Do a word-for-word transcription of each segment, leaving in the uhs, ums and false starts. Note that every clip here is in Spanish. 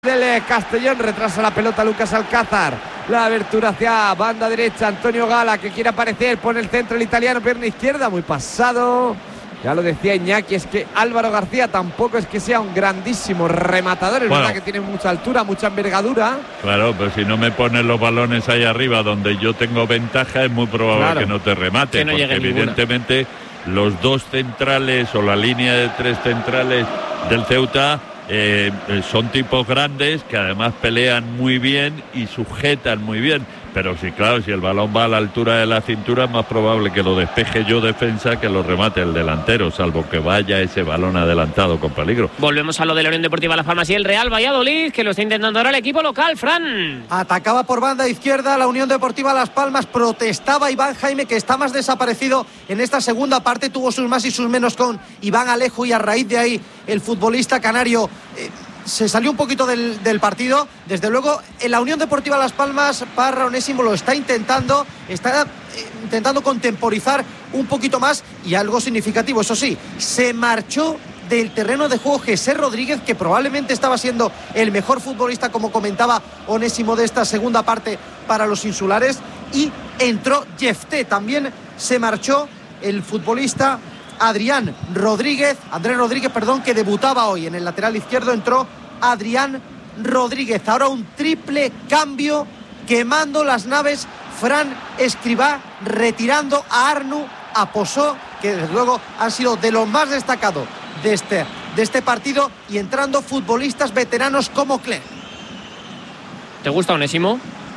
del Castellón, retrasa la pelota Lucas Alcázar, la abertura hacia banda derecha, Antonio Gala que quiere aparecer, pone el centro el italiano, pierna izquierda, muy pasado. Ya lo decía Iñaki, es que Álvaro García tampoco es que sea un grandísimo rematador, es bueno, verdad que tiene mucha altura, mucha envergadura. Claro, pero si no me pones los balones ahí arriba donde yo tengo ventaja, es muy probable claro. que no te remate, que no porque evidentemente ninguna. Los dos centrales o la línea de tres centrales del Ceuta eh, son tipos grandes que además pelean muy bien y sujetan muy bien. Pero sí, claro, si el balón va a la altura de la cintura, es más probable que lo despeje yo defensa que lo remate el delantero, salvo que vaya ese balón adelantado con peligro. Volvemos a lo de la Unión Deportiva Las Palmas y el Real Valladolid, que lo está intentando ahora el equipo local, Fran. Atacaba por banda izquierda la Unión Deportiva Las Palmas, protestaba Iván Jaime, que está más desaparecido en esta segunda parte, tuvo sus más y sus menos con Iván Alejo y a raíz de ahí el futbolista canario Eh, se salió un poquito del, del partido. Desde luego en la Unión Deportiva Las Palmas, Parra Onésimo lo está intentando, está eh, intentando contemporizar un poquito más y algo significativo, eso sí, se marchó del terreno de juego José Rodríguez, que probablemente estaba siendo el mejor futbolista, como comentaba Onésimo, de esta segunda parte para los insulares, y entró Jefté, también se marchó el futbolista Adrián Rodríguez, Andrés Rodríguez, perdón, que debutaba hoy en el lateral izquierdo, entró Adrián Rodríguez. Ahora un triple cambio, quemando las naves, Fran Escribá, retirando a Arnu, a Posó, que desde luego han sido de los más destacados de este, de este partido, y entrando futbolistas veteranos como Clerc. ¿Te gusta, Onésimo?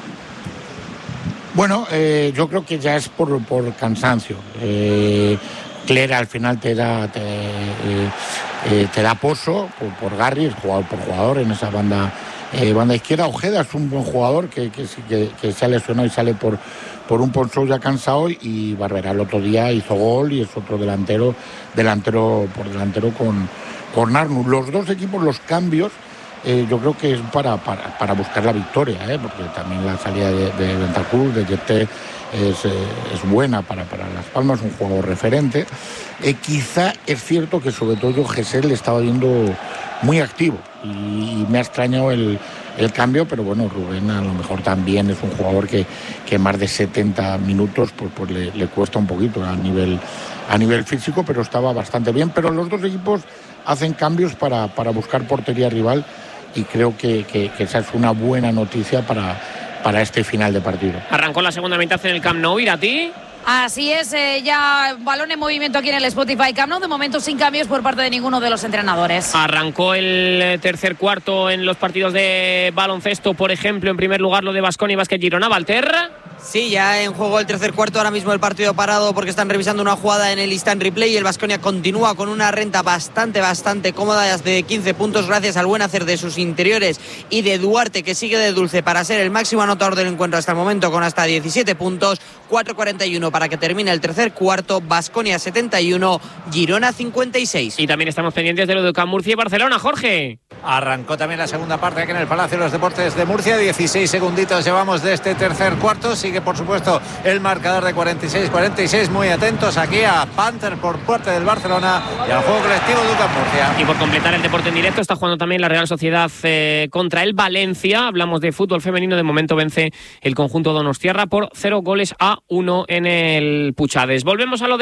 Bueno, eh, yo creo que ya es por, por cansancio. Eh, Clerc al final te da te, eh, eh, te da pozo por, por Garri, jugador por jugador en esa banda eh, banda izquierda. Ojeda es un buen jugador que, que, que, que se ha lesionado y sale por, por un Ponsou ya cansado, y Barberá el otro día hizo gol y es otro delantero delantero por delantero con, con Arnu. Los dos equipos, los cambios, eh, yo creo que es para, para, para buscar la victoria, eh, porque también la salida de, de Bentancur, de Jefté, Es, es buena para, para Las Palmas, un juego referente. Eh, quizá es cierto que sobre todo Gesell le estaba viendo muy activo y, y me ha extrañado el, el cambio, pero bueno, Rubén a lo mejor también es un jugador que, que más de setenta minutos pues, pues le, le cuesta un poquito a nivel, a nivel físico, pero estaba bastante bien. Pero los dos equipos hacen cambios para, para buscar portería rival, y creo que, que, que esa es una buena noticia para para este final de partido. Arrancó la segunda mitad en el Camp Nou, Irati. Así es, eh, ya balón en movimiento aquí en el Spotify Camp Nou, de momento sin cambios por parte de ninguno de los entrenadores. Arrancó el tercer cuarto en los partidos de baloncesto, por ejemplo, en primer lugar lo de Baskonia y Básquet Girona, Valterra. Sí, ya en juego el tercer cuarto, ahora mismo el partido parado porque están revisando una jugada en el instant replay, y el Baskonia continúa con una renta bastante, bastante cómoda de quince puntos gracias al buen hacer de sus interiores y de Duarte, que sigue de dulce para ser el máximo anotador del encuentro hasta el momento con hasta diecisiete puntos. Cuatro cuarenta y uno para que termine el tercer cuarto. Baskonia setenta y uno, Girona cincuenta y seis. Y también estamos pendientes de lo de Can Murcia y Barcelona, Jorge. Arrancó también la segunda parte aquí en el Palacio de los Deportes de Murcia. dieciséis segunditos llevamos de este tercer cuarto. Sigue, por supuesto, el marcador de cuarenta y seis cuarenta y seis. Muy atentos aquí a Panther por parte del Barcelona y al juego colectivo de Can Murcia. Y por completar el deporte en directo, está jugando también la Real Sociedad eh, contra el Valencia. Hablamos de fútbol femenino. De momento vence el conjunto donostiarra por cero goles a uno en el Puchades. Volvemos a lo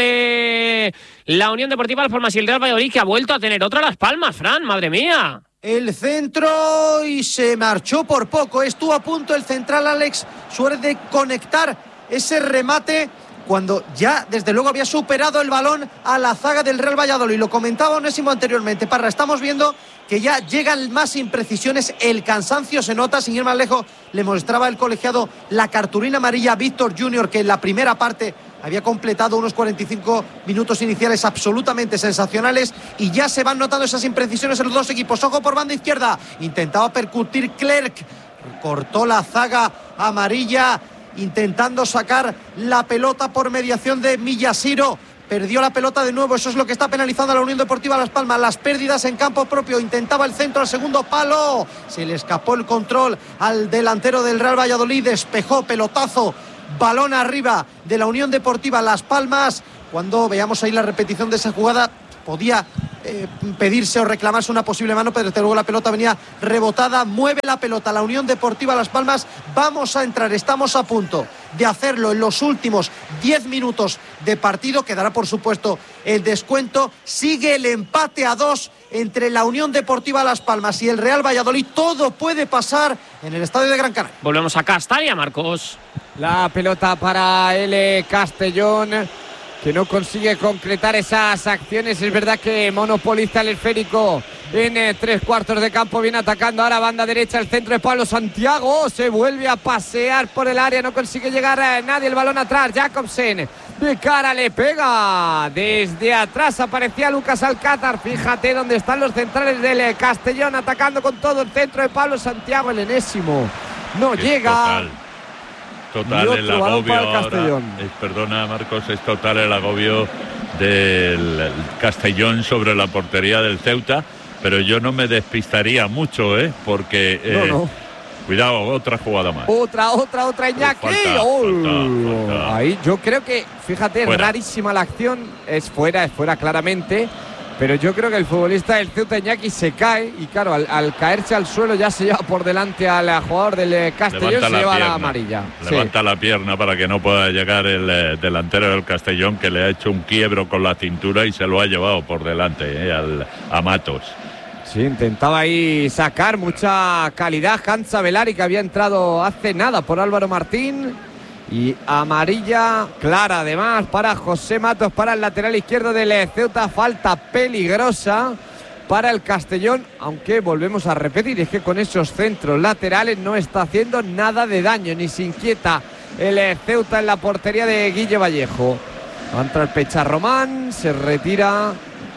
de la Unión Deportiva Las Palmas y el Real Valladolid, que ha vuelto a tener otra Las Palmas, Fran, madre mía. El centro y se marchó por poco. Estuvo a punto el central Alex Suárez de conectar ese remate cuando ya desde luego había superado el balón a la zaga del Real Valladolid. Lo comentaba Onésimo anteriormente, Parra, estamos viendo que ya llegan más imprecisiones, el cansancio se nota. Sin ir más lejos, le mostraba el colegiado la cartulina amarilla a Víctor Junior, que en la primera parte había completado unos cuarenta y cinco minutos iniciales absolutamente sensacionales, y ya se van notando esas imprecisiones en los dos equipos. Ojo por banda izquierda, intentaba percutir Clerc, cortó la zaga amarilla intentando sacar la pelota por mediación de Millasiro. Perdió la pelota de nuevo, eso es lo que está penalizando a la Unión Deportiva Las Palmas, las pérdidas en campo propio. Intentaba el centro al segundo palo, se le escapó el control al delantero del Real Valladolid, despejó, pelotazo, balón arriba de la Unión Deportiva Las Palmas. Cuando veamos ahí la repetición de esa jugada, podía eh, pedirse o reclamarse una posible mano, pero desde luego la pelota venía rebotada. Mueve la pelota la Unión Deportiva Las Palmas. Vamos a entrar, estamos a punto de hacerlo en los últimos diez minutos de partido. Quedará por supuesto el descuento. Sigue el empate a dos entre la Unión Deportiva Las Palmas y el Real Valladolid. Todo puede pasar en el estadio de Gran Canaria. Volvemos a Castalia, Marcos. La pelota para el Castellón, que no consigue concretar esas acciones. Es verdad que monopoliza el esférico en eh, tres cuartos de campo. Viene atacando ahora banda derecha, el centro de Pablo Santiago. Se vuelve a pasear por el área, no consigue llegar a nadie. El balón atrás, Jacobsen de cara le pega. Desde atrás aparecía Lucas Alcázar. Fíjate dónde están los centrales del Castellón, atacando con todo el centro de Pablo Santiago. El enésimo no es llega. Total. Total el agobio ahora, es, perdona Marcos, es total el agobio del Castellón sobre la portería del Ceuta, pero yo no me despistaría mucho, ¿eh? Porque eh, no, no. Cuidado, otra jugada más. Otra, otra, otra Iñaki. Falta, oh, falta, falta. Ahí yo creo que, fíjate, fuera. Rarísima la acción, es fuera, es fuera claramente. Pero yo creo que el futbolista del Ceuta, Iñaki, se cae y claro, al, al caerse al suelo ya se lleva por delante al jugador del Castellón, levanta se lleva pierna, la amarilla. Levanta sí. la pierna para que no pueda llegar el eh, delantero del Castellón, que le ha hecho un quiebro con la cintura y se lo ha llevado por delante eh, al, a Matos. Sí, intentaba ahí sacar mucha calidad Hansa Velari, que había entrado hace nada por Álvaro Martín. Y amarilla clara además para José Matos, para el lateral izquierdo del Ceuta. Falta peligrosa para el Castellón, aunque volvemos a repetir, es que con esos centros laterales no está haciendo nada de daño, ni se inquieta el Ceuta en la portería de Guille Vallejo. Va a entrar Pecharromán, se retira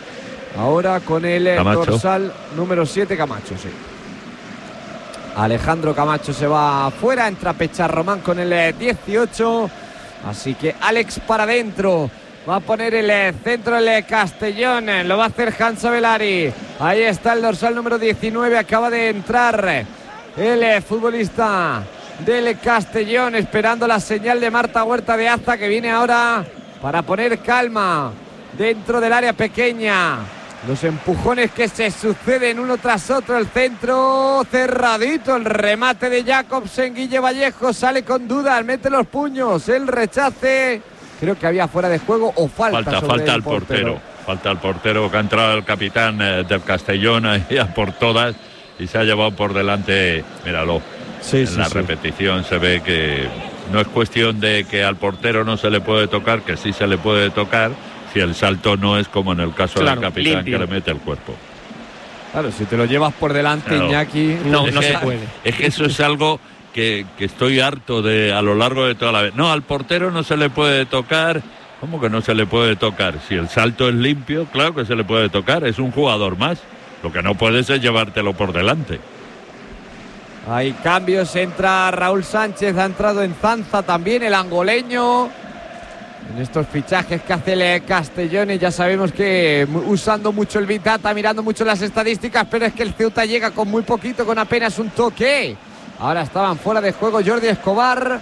ahora con el Camacho. Dorsal número siete, Camacho, sí. Alejandro Camacho se va afuera, entra Pecharromán con el dieciocho, así que Alex para adentro, va a poner el centro el Castellón, lo va a hacer Hansa Velari. Ahí está el dorsal número diecinueve, acaba de entrar el futbolista del Castellón, esperando la señal de Marta Huerta de Aza, que viene ahora para poner calma dentro del área pequeña. Los empujones que se suceden uno tras otro, el centro cerradito, el remate de Jacobsen. Guille Vallejo sale con dudas, mete los puños, el rechace, creo que había fuera de juego o falta. Falta, sobre falta el al portero. portero. Falta al portero, que ha entrado el capitán eh, del Castellón ahí a por todas y se ha llevado por delante, míralo, sí, en sí, la sí. repetición se ve que no es cuestión de que al portero no se le puede tocar, que sí se le puede tocar, si el salto no es como en el caso claro, del capitán, limpio, que le mete el cuerpo. Claro, si te lo llevas por delante, claro. Iñaki, no, es no que, se puede. Es que eso es algo que, que estoy harto de a lo largo de toda la vez. No, al portero no se le puede tocar. ¿Cómo que no se le puede tocar? Si el salto es limpio, claro que se le puede tocar, es un jugador más. Lo que no puedes es llevártelo por delante. Hay cambios, entra Raúl Sánchez, ha entrado en Zanza también el angoleño. En estos fichajes que hace el Castellón, y ya sabemos que usando mucho el Big Data, mirando mucho las estadísticas, pero es que el Ceuta llega con muy poquito, con apenas un toque. Ahora estaban fuera de juego Jordi Escobar.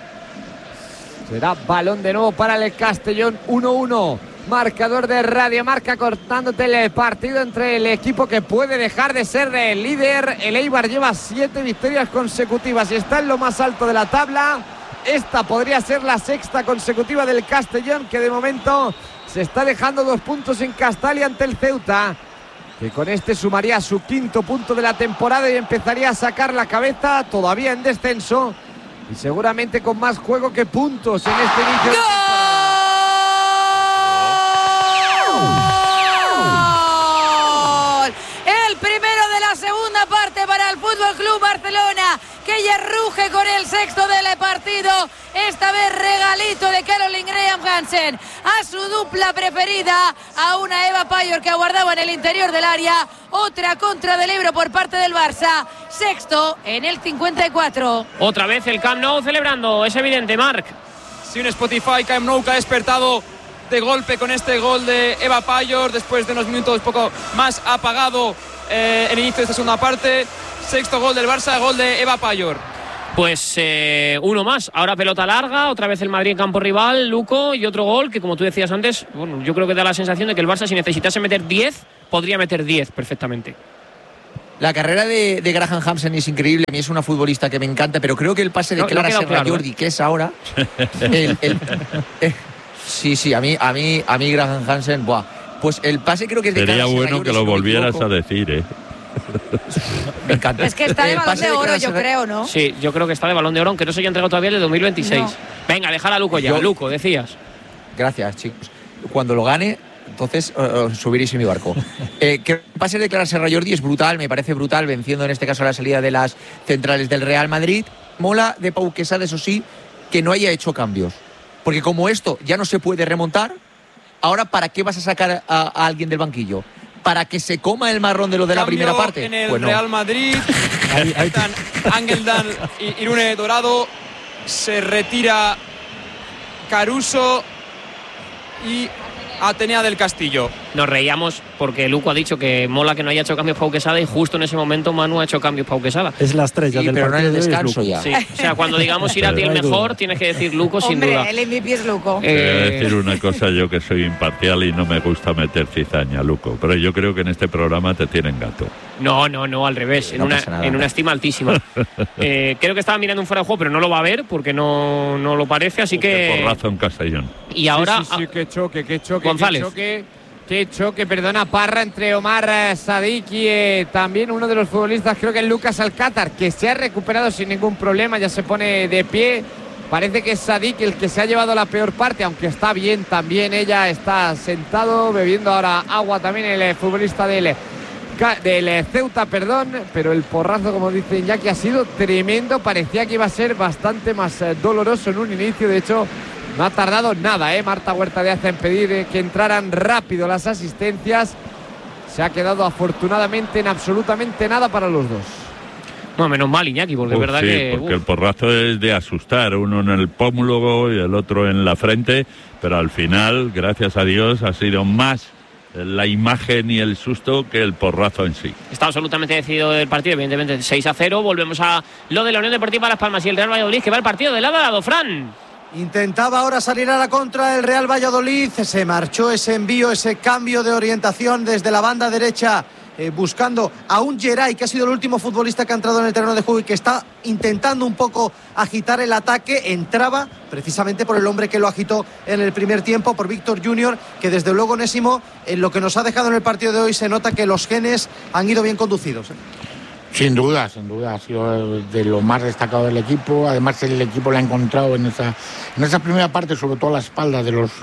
Será balón de nuevo para el Castellón, uno uno. Marcador de Radio Marca, cortándote el partido entre el equipo que puede dejar de ser el líder. El Eibar lleva siete victorias consecutivas y está en lo más alto de la tabla. Esta podría ser la sexta consecutiva del Castellón, que de momento se está dejando dos puntos en Castalia ante el Ceuta, que con este sumaría su quinto punto de la temporada y empezaría a sacar la cabeza, todavía en descenso y seguramente con más juego que puntos en este inicio de temporada. El primero de la segunda parte para el Fútbol Club Barcelona, que ya ruge con el sexto del partido, esta vez regalito de Caroline Graham Hansen a su dupla preferida, a una Eva Payor que aguardaba en el interior del área. Otra contra del Ebro por parte del Barça, sexto en el cincuenta y cuatro. Otra vez el Camp Nou celebrando, es evidente, Marc. Sí, un Spotify Camp Nou que ha despertado de golpe con este gol de Eva Payor, después de unos minutos poco más apagado eh, el inicio de esta segunda parte. Sexto gol del Barça, gol de Eva Payor. Pues eh, uno más, ahora pelota larga, otra vez el Madrid en campo rival, Luco, y otro gol que, como tú decías antes, bueno, yo creo que da la sensación de que el Barça, si necesitase meter diez, podría meter diez perfectamente. La carrera de, de Graham Hansen es increíble, a mí es una futbolista que me encanta, pero creo que el pase de no, Clara no Serra claro, Jordi, ¿eh? que es ahora... el, el, eh, sí, sí, a mí, a mí, a mí Graham Hansen, buah, pues el pase creo que es de Sería Clara bueno Serra Jordi, que lo volvieras a decir, ¿eh? Me encanta. Es que está de balón de oro, yo creo, ¿no? Sí, yo creo que está de balón de oro, aunque no se haya entregado todavía el de dos mil veintiséis. No. Venga, dejar a Luco ya. Yo... Luco, decías. Gracias, chicos. Cuando lo gane, entonces uh, subiréis en mi barco. Eh, que el pase de Clara Serra Jordi es brutal, me parece brutal, venciendo en este caso la salida de las centrales del Real Madrid. Mola de Pau Quesada, eso sí, que no haya hecho cambios. Porque como esto ya no se puede remontar, ahora ¿para qué vas a sacar a, a alguien del banquillo? ¿Para que se coma el marrón de lo de Cambio la primera parte? En el pues no. Real Madrid, ahí, ahí. Están Angeldan y Irune Dorado, se retira Caruso y Atenea del Castillo. Nos reíamos porque Luco ha dicho que mola que no haya hecho cambios Pau Quesada y justo en ese momento Manu ha hecho cambios Pau Quesada. Es la estrella sí, del pero partido no en el descanso ya. Sí, o sea, cuando digamos ir a ti el mejor, tienes que decir Luco sin Hombre, duda. el M V P es Luco. Eh... Te voy a decir una cosa, yo que soy imparcial y no me gusta meter cizaña, Luco, pero yo creo que en este programa te tienen gato. No, no, no, al revés, en, no una, en una estima altísima. eh, creo que estaba mirando un fuera de juego, pero no lo va a ver porque no, no lo parece, así que... Qué porrazo en Castellón. Y ahora... Sí, sí, sí, qué choque, qué choque, González. qué choque. Qué choque, perdona, Parra entre Omar Sadik y eh, también uno de los futbolistas, creo que es Lucas Alcázar, que se ha recuperado sin ningún problema, ya se pone de pie. Parece que es Sadik el que se ha llevado la peor parte, aunque está bien también. Ella está sentado, bebiendo ahora agua también el futbolista del, del Ceuta, perdón. Pero el porrazo, como dice Iñaki, ha sido tremendo. Parecía que iba a ser bastante más doloroso en un inicio, de hecho... No ha tardado nada, ¿eh? Marta Huerta de Aza en pedir eh, que entraran rápido las asistencias. Se ha quedado afortunadamente en absolutamente nada para los dos. No, menos mal, Iñaki, porque es verdad sí, que... porque uf. el porrazo es de asustar, uno en el pómulo y el otro en la frente, pero al final, gracias a Dios, ha sido más la imagen y el susto que el porrazo en sí. Está absolutamente decidido el partido, evidentemente seis a cero. Volvemos a lo de la Unión Deportiva Las Palmas y el Real Valladolid, que va el partido de lado a lado, Fran. Intentaba ahora salir a la contra el Real Valladolid, se marchó ese envío, ese cambio de orientación desde la banda derecha, eh, buscando a un Geray, que ha sido el último futbolista que ha entrado en el terreno de juego y que está intentando un poco agitar el ataque. Entraba precisamente por el hombre que lo agitó en el primer tiempo, por Víctor Junior, que desde luego, Onésimo, en lo que nos ha dejado en el partido de hoy se nota que los genes han ido bien conducidos, ¿eh? Sin duda, sin duda, ha sido de lo más destacado del equipo. Además, el equipo lo ha encontrado en esa, en esa primera parte, sobre todo a la espalda de los,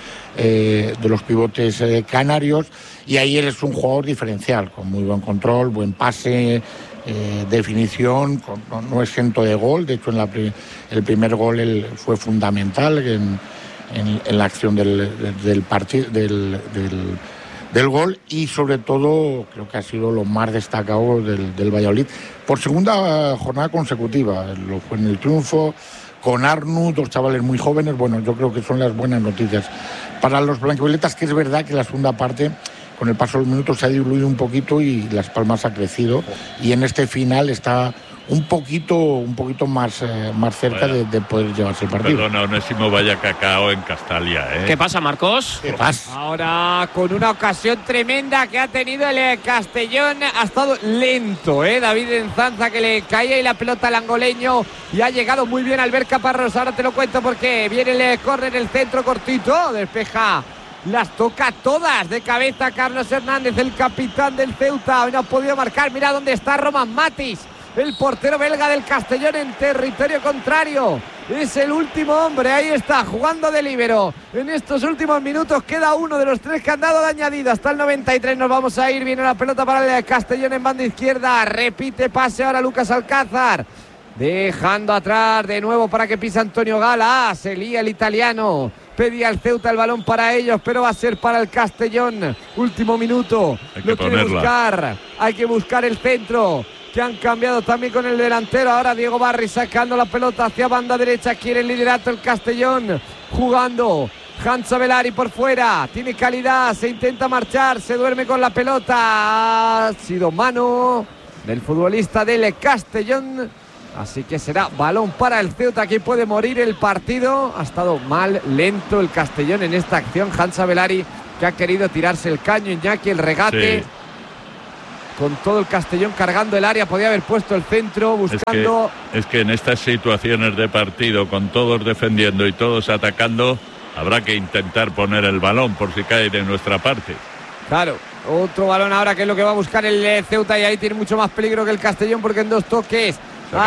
eh, de los pivotes eh, canarios. Y ahí él es un jugador diferencial, con muy buen control, buen pase, eh, definición, con, no, no exento de gol. De hecho, en la, el primer gol él fue fundamental en, en, en la acción del, del partido, del, del del gol, y sobre todo creo que ha sido lo más destacado del, del Valladolid por segunda jornada consecutiva. Lo fue en el triunfo con Arnu, dos chavales muy jóvenes. Bueno, yo creo que son las buenas noticias para los blanquivioletas, que es verdad que la segunda parte, con el paso de los minutos, se ha diluido un poquito y Las Palmas ha crecido, y en este final está un poquito un poquito más, eh, más cerca de, de poder llevarse el partido. Perdona, Onésimo, vaya cacao en Castalia, ¿eh? ¿Qué pasa, Marcos? ¿Qué pasa? Ahora, con una ocasión tremenda que ha tenido el Castellón, ha estado lento, ¿eh? David Enzanza, que le caía y la pelota al angoleño, y ha llegado muy bien Albert Caparrós. Ahora te lo cuento porque viene el córner, el centro cortito, despeja. Las toca todas de cabeza Carlos Hernández, el capitán del Ceuta. Hoy no ha podido marcar. Mira dónde está Roman Matis, el portero belga del Castellón, en territorio contrario. Es el último hombre, ahí está, jugando de líbero. En estos últimos minutos queda uno de los tres que han dado de añadido. Hasta el noventa y tres nos vamos a ir. Viene la pelota para el Castellón en banda izquierda. Repite pase ahora Lucas Alcázar, dejando atrás de nuevo para que pise Antonio Gala. Ah, se lía el italiano. Pedía al Ceuta el balón para ellos, pero va a ser para el Castellón. Último minuto. Hay que Lo quiere ponerla. buscar. Hay que buscar el centro, que han cambiado también con el delantero. Ahora Diego Barri sacando la pelota hacia banda derecha. Quiere el liderato el Castellón. Jugando Hansa Velari por fuera. Tiene calidad. Se intenta marchar. Se duerme con la pelota. Ha sido mano del futbolista del Castellón. Así que será balón para el Ceuta. Aquí puede morir el partido. Ha estado mal, lento el Castellón en esta acción. Hansa Belari, que ha querido tirarse el caño. Iñaki, el regate. Sí. Con todo el Castellón cargando el área. Podía haber puesto el centro buscando. Es que, es que en estas situaciones de partido, con todos defendiendo y todos atacando, habrá que intentar poner el balón por si cae de nuestra parte. Claro, otro balón ahora que es lo que va a buscar el Ceuta, y ahí tiene mucho más peligro que el Castellón, porque en dos toques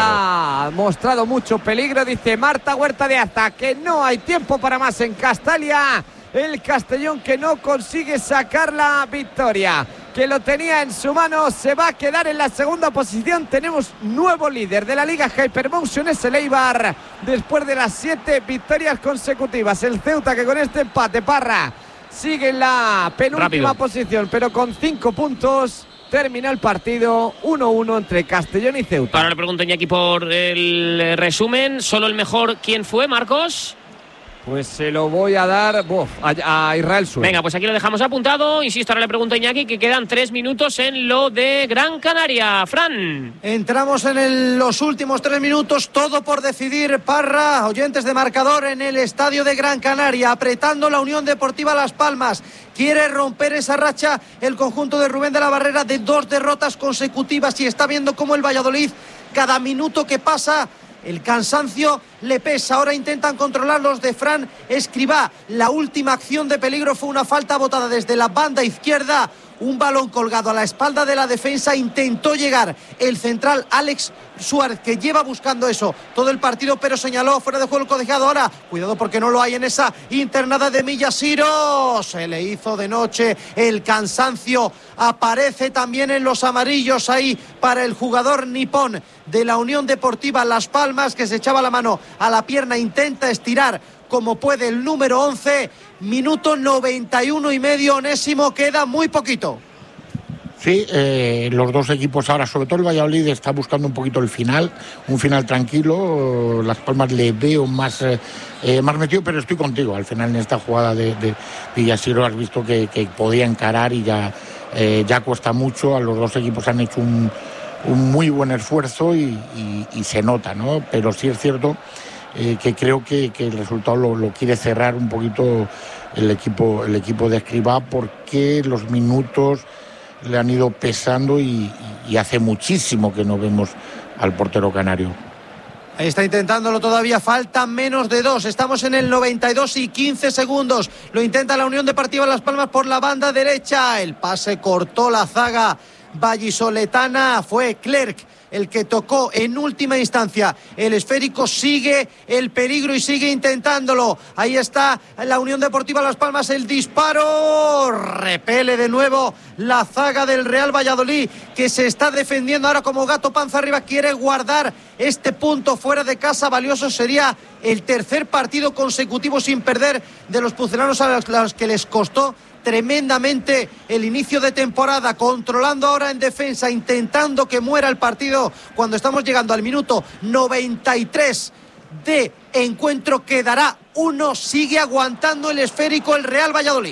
ha mostrado mucho peligro. Dice Marta Huerta de Aza que no hay tiempo para más en Castalia. El Castellón, que no consigue sacar la victoria, que lo tenía en su mano, se va a quedar en la segunda posición. Tenemos nuevo líder de la Liga Hypermotion, es el Eibar, después de las siete victorias consecutivas. El Ceuta, que con este empate, Parra, sigue en la penúltima Rápido. posición, pero con cinco puntos. Termina el partido uno uno entre Castellón y Ceuta. Ahora le pregunto a Iñaki por el resumen. ¿Solo el mejor quién fue, Marcos? Pues se lo voy a dar uf, a, a Israel Sur. Venga, pues aquí lo dejamos apuntado. Insisto, ahora le pregunto a Iñaki, que quedan tres minutos en lo de Gran Canaria. Fran. Entramos en el, los últimos tres minutos, todo por decidir. Parra, oyentes de marcador, en el estadio de Gran Canaria, apretando la Unión Deportiva Las Palmas. Quiere romper esa racha el conjunto de Rubén de la Barrera de dos derrotas consecutivas, y está viendo cómo el Valladolid, cada minuto que pasa, el cansancio le pesa. Ahora intentan controlar los de Fran Escribá. La última acción de peligro fue una falta botada desde la banda izquierda. Un balón colgado a la espalda de la defensa. Intentó llegar el central Alex Suárez, que lleva buscando eso todo el partido, pero señaló fuera de juego el colegiado. Ahora, cuidado porque no lo hay en esa internada de Miyashiro. Se le hizo de noche. El cansancio aparece también en los amarillos ahí para el jugador nipón de la Unión Deportiva Las Palmas, que se echaba la mano a la pierna. Intenta estirar como puede el número once. Minuto noventa y uno y medio, Onésimo, queda muy poquito. Sí, eh, los dos equipos ahora, sobre todo el Valladolid, está buscando un poquito el final, un final tranquilo. Las Palmas le veo más, eh, más metido, pero estoy contigo. Al final, en esta jugada de, de Villasiro, has visto que, que podía encarar y ya, eh, ya cuesta mucho. A los dos equipos han hecho un, un muy buen esfuerzo y, y, y se nota, ¿no? Pero sí es cierto eh, que creo que, que el resultado lo, lo quiere cerrar un poquito el equipo, el equipo de Escribá, porque los minutos le han ido pesando y, y hace muchísimo que no vemos al portero canario. Ahí está intentándolo todavía, faltan menos de dos, estamos en el noventa y dos y quince segundos. Lo intenta la Unión Deportiva Las Palmas por la banda derecha. El pase cortó la zaga vallisoletana, fue Clerc el que tocó en última instancia el esférico. Sigue el peligro y sigue intentándolo. Ahí está la Unión Deportiva Las Palmas, el disparo, repele de nuevo la zaga del Real Valladolid, que se está defendiendo ahora como gato panza arriba. Quiere guardar este punto fuera de casa, valioso. Sería el tercer partido consecutivo sin perder de los pucelanos, a los que les costó tremendamente el inicio de temporada. Controlando ahora en defensa, intentando que muera el partido cuando estamos llegando al minuto noventa y tres de encuentro. Quedará uno, sigue aguantando el esférico el Real Valladolid.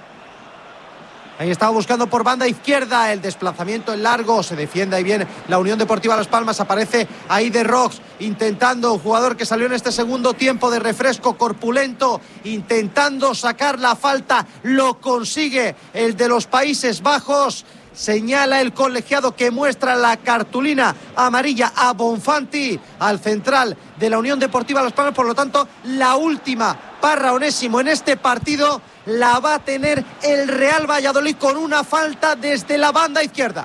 Ahí estaba buscando por banda izquierda, el desplazamiento en largo, se defiende ahí bien la Unión Deportiva Las Palmas. Aparece ahí de Rox intentando, un jugador que salió en este segundo tiempo de refresco, corpulento, intentando sacar la falta. Lo consigue el de los Países Bajos. Señala el colegiado, que muestra la cartulina amarilla a Bonfanti, al central de la Unión Deportiva Las Palmas. Por lo tanto, la última, Parra, Onésimo, en este partido la va a tener el Real Valladolid con una falta desde la banda izquierda.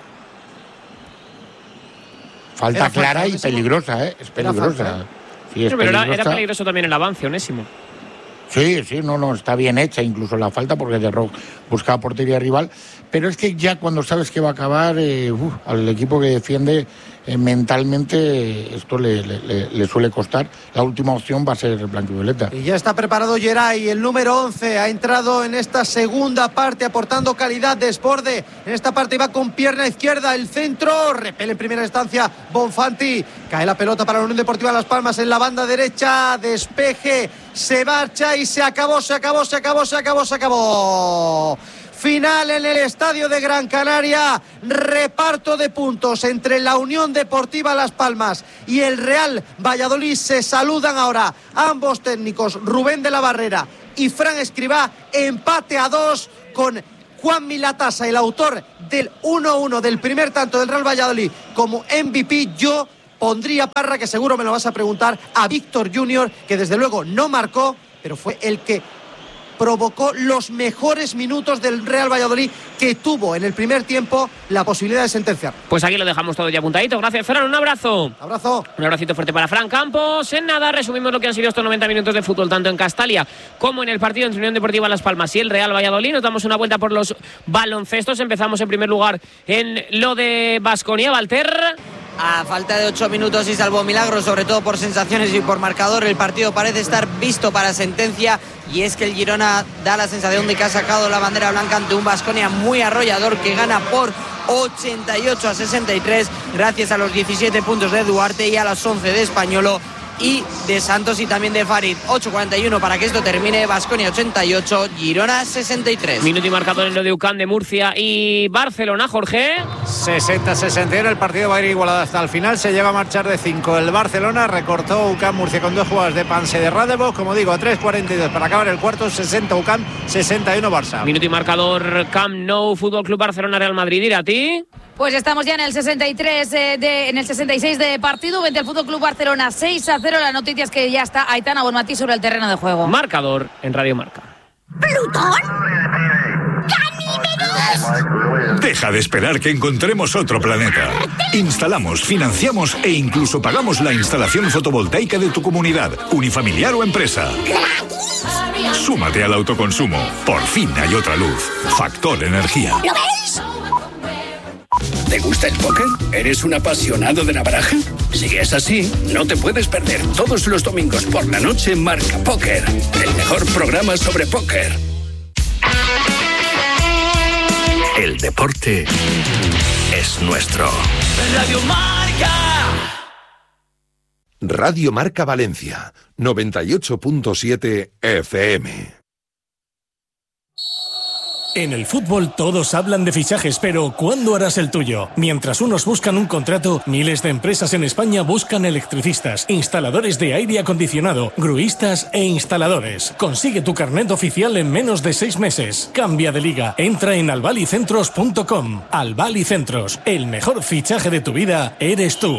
Falta era clara falta, y peligrosa, ¿eh? Es peligrosa. Falta, ¿eh? Sí, es pero peligrosa. Era, era peligroso también el avance, Onésimo. Sí, sí, no, no, está bien hecha incluso la falta, porque De Rock buscaba portería rival, pero es que ya cuando sabes que va a acabar, eh, uf, al equipo que defiende eh, mentalmente esto le, le, le suele costar. La última opción va a ser blanquivioleta. Y ya está preparado Geray, el número once, ha entrado en esta segunda parte aportando calidad, desborde. En esta parte va con pierna izquierda, el centro, repele en primera instancia Bonfanti, cae la pelota para la Unión Deportiva Las Palmas en la banda derecha, despeje, se marcha y se acabó, se acabó, se acabó, se acabó, se acabó. Final en el estadio de Gran Canaria, reparto de puntos entre la Unión Deportiva Las Palmas y el Real Valladolid. Se saludan ahora ambos técnicos, Rubén de la Barrera y Fran Escribá. Empate a dos con Juan Milatasa, el autor del uno uno del primer tanto del Real Valladolid, como M V P. Yo pondría, Parra, que seguro me lo vas a preguntar, a Víctor Junior, que desde luego no marcó, pero fue el que provocó los mejores minutos del Real Valladolid, que tuvo en el primer tiempo la posibilidad de sentenciar. Pues aquí lo dejamos todo ya apuntadito. Gracias, Fran. Un abrazo. Abrazo. Un abracito fuerte para Fran Campos. En nada, resumimos lo que han sido estos noventa minutos de fútbol, tanto en Castalia como en el partido entre Unión Deportiva Las Palmas y el Real Valladolid. Nos damos una vuelta por los baloncestos. Empezamos en primer lugar en lo de Baskonia. Valter. A falta de ocho minutos y salvo milagros, sobre todo por sensaciones y por marcador, el partido parece estar visto para sentencia, y es que el Girona da la sensación de que ha sacado la bandera blanca ante un Baskonia muy arrollador que gana por ochenta y ocho a sesenta y tres gracias a los diecisiete puntos de Duarte y a los once de Españolo y de Santos y también de Farid. Ocho cuarenta y uno para que esto termine. Baskonia ochenta y ocho, Girona sesenta y tres. Minuto y marcador en lo de U C A M de Murcia y Barcelona, Jorge. sesenta sesenta y uno, el partido va a ir igualado hasta el final. Se lleva a marchar de cinco el Barcelona. Recortó U C A M Murcia con dos jugadas de Panse de Radebo, como digo, a tres cuarenta y dos para acabar el cuarto. Sesenta U C A M, sesenta y uno Barça. Minuto y marcador Camp Nou, Fútbol Club Barcelona, Real Madrid. ¿Ir a ti? Pues estamos ya en el sesenta y tres, eh, de, en el sesenta y seis de partido, vence el Fútbol Club Barcelona seis a cero. La noticia es que ya está Aitana Bonmatí sobre el terreno de juego. Marcador en Radio Marca. ¿Plutón? ¡Ganímedes! Deja de esperar que encontremos otro planeta. Instalamos, financiamos e incluso pagamos la instalación fotovoltaica de tu comunidad, unifamiliar o empresa. ¿Gratis? Súmate al autoconsumo. Por fin hay otra luz. Factor Energía. ¿Lo veis? ¿Te gusta el póker? ¿Eres un apasionado de la baraja? Si es así, no te puedes perder todos los domingos por la noche Marca Póker, el mejor programa sobre póker. El deporte es nuestro. Radio Marca. Radio Marca Valencia, noventa y ocho punto siete F M. En el fútbol todos hablan de fichajes, pero ¿cuándo harás el tuyo? Mientras unos buscan un contrato, miles de empresas en España buscan electricistas, instaladores de aire acondicionado, gruistas e instaladores. Consigue tu carnet oficial en menos de seis meses. Cambia de liga. Entra en albalicentros punto com. Albalicentros, el mejor fichaje de tu vida eres tú.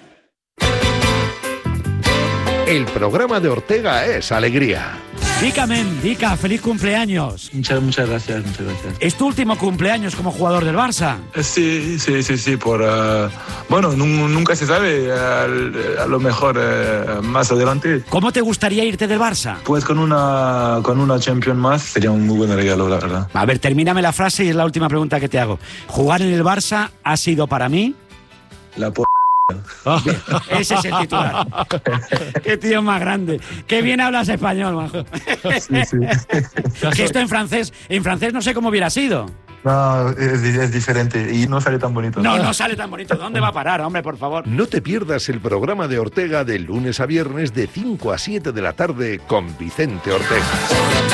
El programa de Ortega es alegría. Dica, men, Dica, feliz cumpleaños. Muchas, muchas gracias, muchas gracias. ¿Es tu último cumpleaños como jugador del Barça? Sí, sí, sí, sí, por... Uh, bueno, nunca se sabe, uh, a lo mejor uh, más adelante. ¿Cómo te gustaría irte del Barça? Pues con una, con una Champions más, sería un muy buen regalo, la verdad. A ver, termíname la frase y es la última pregunta que te hago. ¿Jugar en el Barça ha sido para mí? La p***. Oh, ese es el titular. Qué tío más grande. Qué bien hablas español, majo. Sí, sí. Que esto en francés, en francés no sé cómo hubiera sido. No, es, es diferente y no sale tan bonito. No, no sale tan bonito. ¿Dónde va a parar, hombre, por favor? No te pierdas el programa de Ortega de lunes a viernes de cinco a siete de la tarde con Vicente Ortega.